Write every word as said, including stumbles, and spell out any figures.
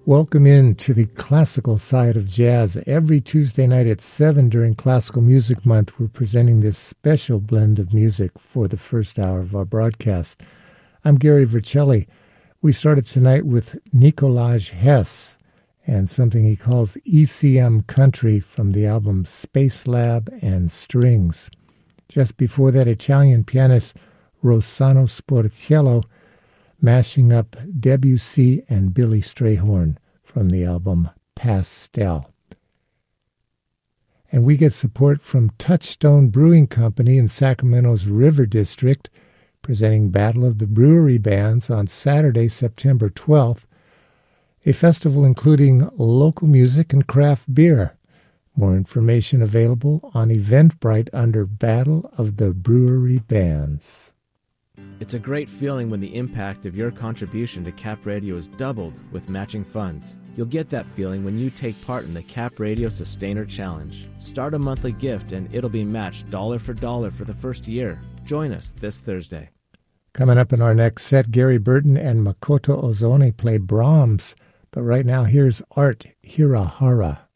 Welcome in to the classical side of jazz. Every Tuesday night at seven during Classical Music Month, we're presenting this special blend of music for the first hour of our broadcast. I'm Gary Vercelli. We started tonight with Nikolaj Hess and something he calls E C M Country from the album Space Lab and Strings. Just before that, Italian pianist Rossano Sportiello mashing up Debussy and Billy Strayhorn from the album Pastel. And we get support from Touchstone Brewing Company in Sacramento's River District, presenting Battle of the Brewery Bands on Saturday, September twelfth, a festival including local music and craft beer. More information available on Eventbrite under Battle of the Brewery Bands. It's a great feeling when the impact of your contribution to Cap Radio is doubled with matching funds. You'll get that feeling when you take part in the Cap Radio Sustainer Challenge. Start a monthly gift and it'll be matched dollar for dollar for the first year. Join us this Thursday. Coming up in our next set, Gary Burton and Makoto Ozone play Brahms. But right now, here's Art Hirahara.